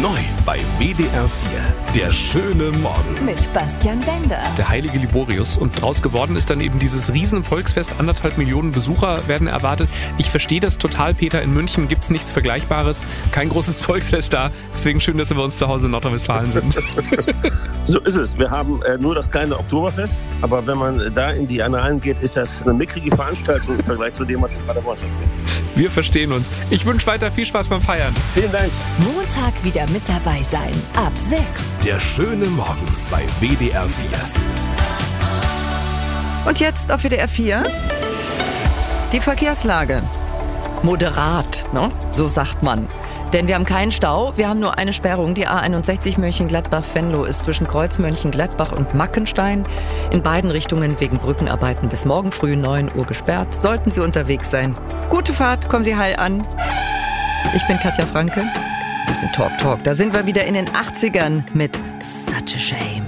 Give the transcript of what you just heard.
Neu bei WDR 4. Der schöne Morgen. Mit Bastian Bender. Der heilige Liborius. Und draus geworden ist dann eben dieses riesen Volksfest. 1,5 Millionen Besucher werden erwartet. Ich verstehe das total, Peter. In München gibt es nichts Vergleichbares. Kein großes Volksfest da. Deswegen schön, dass wir bei uns zu Hause in Nordrhein-Westfalen sind. So ist es. Wir haben nur das kleine Oktoberfest. Aber wenn man da in die Annalen geht, ist das eine mickrige Veranstaltung im Vergleich zu dem, was in Paderborn stattfindet. Wir verstehen uns. Ich wünsche weiter viel Spaß beim Feiern. Vielen Dank. Montag wieder mit dabei sein. Ab 6. Der schöne Morgen bei WDR 4. Und jetzt auf WDR 4 die Verkehrslage. Moderat, ne? So sagt man. Denn wir haben keinen Stau, wir haben nur eine Sperrung. Die A61 Mönchengladbach-Venlo ist zwischen Kreuz Mönchengladbach und Mackenstein in beiden Richtungen wegen Brückenarbeiten bis morgen früh 9 Uhr gesperrt. Sollten Sie unterwegs sein, gute Fahrt, kommen Sie heil an. Ich bin Katja Franke. Das ist Talk Talk. Da sind wir wieder in den 80ern mit Such a Shame.